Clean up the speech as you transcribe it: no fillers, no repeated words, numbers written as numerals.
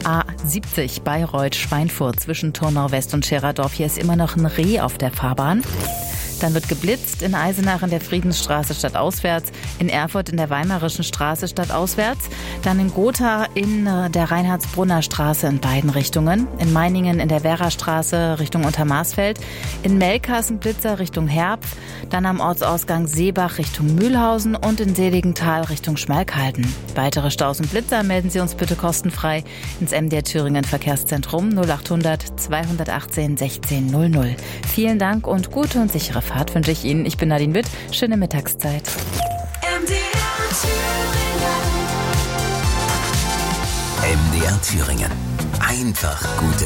A70 Bayreuth-Schweinfurt zwischen Turnau West und Scheratorf. Hier ist immer noch ein Reh auf der Fahrbahn. Dann wird geblitzt in Eisenach in der Friedensstraße stadtauswärts, in Erfurt in der Weimarischen Straße stadtauswärts, dann in Gotha in der Reinhardsbrunner Straße in beiden Richtungen, in Meiningen in der Werrastraße Richtung Untermaßfeld, in Melkers ein Blitzer Richtung Herb, dann am Ortsausgang Seebach Richtung Mühlhausen und in Seligenthal Richtung Schmalkalden. Weitere Staus und Blitzer melden Sie uns bitte kostenfrei ins MDR Thüringen Verkehrszentrum 0800 218 16 00. Vielen Dank und gute und sichere Fahrt wünsche ich Ihnen. Ich bin Nadine Witt. Schöne Mittagszeit. MDR Thüringen. Einfach gute